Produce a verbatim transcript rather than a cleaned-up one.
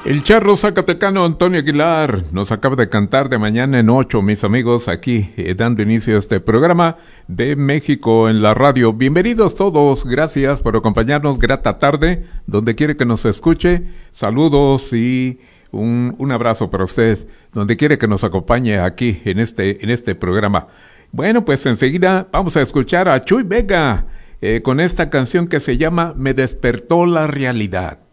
El charro zacatecano Antonio Aguilar nos acaba de cantar De Mañana en Ocho, mis amigos, aquí eh, dando inicio a este programa de México en la radio. Bienvenidos todos, gracias por acompañarnos, grata tarde, donde quiere que nos escuche. Saludos y un, un abrazo para usted, donde quiere que nos acompañe aquí en este, en este programa. Bueno, pues enseguida vamos a escuchar a Chuy Vega eh, con esta canción que se llama Me despertó la realidad.